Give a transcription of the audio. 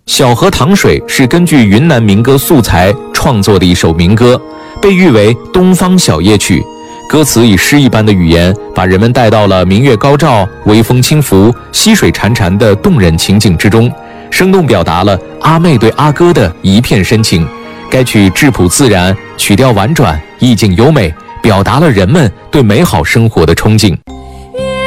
小河淌水是根据云南民歌素材创作的一首民歌，被誉为东方小夜曲。歌词以诗一般的语言，把人们带到了明月高照、微风轻拂、溪水潺潺的动人情景之中，生动表达了阿妹对阿哥的一片深情。该曲质朴自然，曲调婉转，意境优美，表达了人们对美好生活的憧憬。